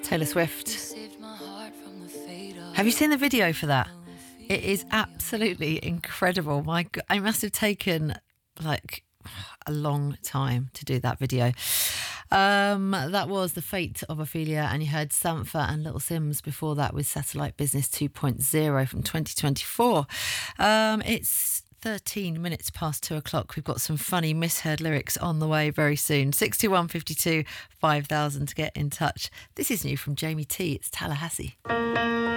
Taylor Swift. Have you seen the video for that? It is absolutely incredible. My God, I must have taken like a long time to do that video. That was The Fate of Ophelia, and you heard Sampha and Little Sims before that with Satellite Business 2.0 from 2024. It's 13 minutes past 2 o'clock. We've got some funny misheard lyrics on the way very soon. 6152 5000 to get in touch. This is new from Jamie T. It's Tallahassee.